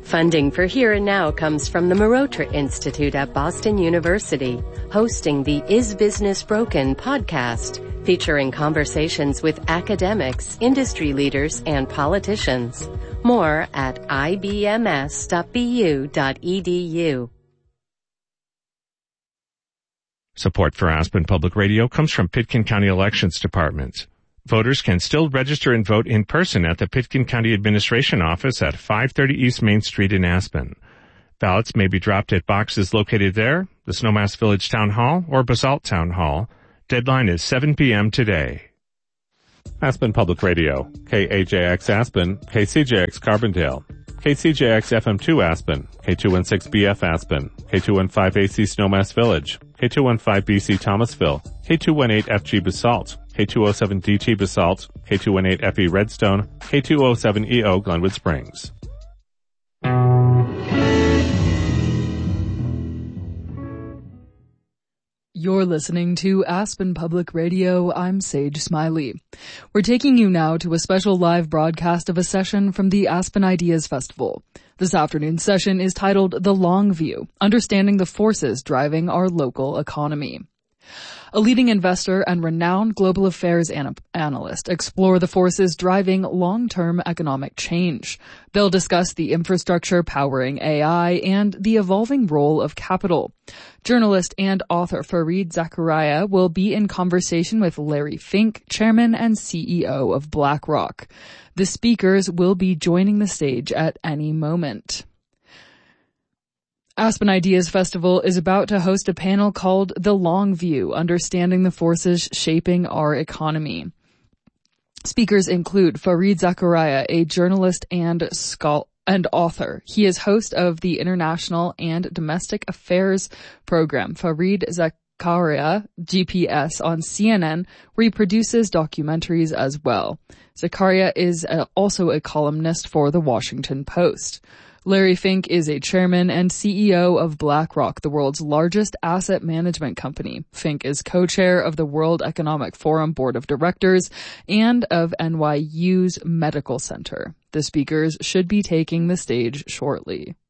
Funding for Here and Now comes from the Marotra Institute at Boston University, hosting the Is Business Broken podcast, featuring conversations with academics, industry leaders, and politicians. More at ibms.bu.edu. Support for Aspen Public Radio comes from Pitkin County Elections Department. Voters can still register and vote in person at the Pitkin County Administration Office at 530 East Main Street in Aspen. Ballots may be dropped at boxes located there, the Snowmass Village Town Hall, or Basalt Town Hall. Deadline is 7 p.m. today. Aspen Public Radio, KAJX Aspen, KCJX Carbondale, KCJX FM2 Aspen, K216BF Aspen, K215AC Snowmass Village, K215BC Thomasville, K218FG Basalt, K207DT Basalt, K218FE Redstone, K207EO Glenwood Springs. You're listening to Aspen Public Radio. I'm Sage Smiley. We're taking you now to a special live broadcast of a session from the Aspen Ideas Festival. This afternoon's session is titled The Long View, Understanding the Forces Driving Our Local Economy. A leading investor and renowned global affairs analyst explore the forces driving long-term economic change. They'll discuss the infrastructure powering AI and the evolving role of capital. Journalist and author Fareed Zakaria will be in conversation with Larry Fink, chairman and CEO of BlackRock. The speakers will be joining the stage at any moment. Aspen Ideas Festival is about to host a panel called The Long View, Understanding the Forces Shaping Our Economy. Speakers include Fareed Zakaria, a journalist and author. He is host of the International and Domestic Affairs program, Fareed Zakaria GPS, on CNN, where he produces documentaries as well. Zakaria is also a columnist for The Washington Post. Larry Fink is a chairman and CEO of BlackRock, the world's largest asset management company. Fink is co-chair of the World Economic Forum Board of Directors and of NYU's Medical Center. The speakers should be taking the stage shortly.